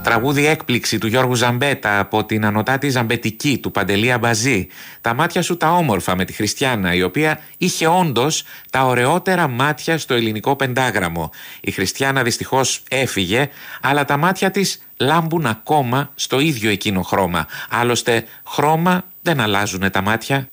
Τραγούδι έκπληξη του Γιώργου Ζαμπέτα από την ανωτάτη Ζαμπετική του Παντελή Αμπαζή. Τα μάτια σου τα όμορφα με τη Χριστιάνα, η οποία είχε όντως τα ωραιότερα μάτια στο ελληνικό πεντάγραμμο. Η Χριστιάνα δυστυχώς έφυγε, αλλά τα μάτια της λάμπουν ακόμα στο ίδιο εκείνο χρώμα. Άλλωστε χρώμα δεν αλλάζουνε τα μάτια.